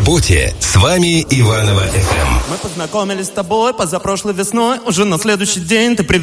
работе. С вами Иваново FM. Мы познакомились с тобой позапрошлой весной. Уже на следующий день ты привез